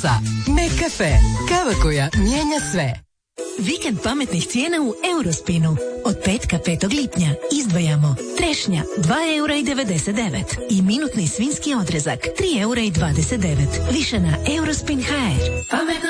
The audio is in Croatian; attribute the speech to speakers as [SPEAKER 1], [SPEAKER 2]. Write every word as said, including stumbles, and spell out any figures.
[SPEAKER 1] sa McCafe. Kava koja mijenja sve.
[SPEAKER 2] Vikend pametnih cijena u Eurospinu. Od petka petog lipnja izdvajamo trešnja dva eura i devedeset devet i minutni svinjski odrezak tri eura i dvadeset devet. Više na Eurospin точка hr. Pametno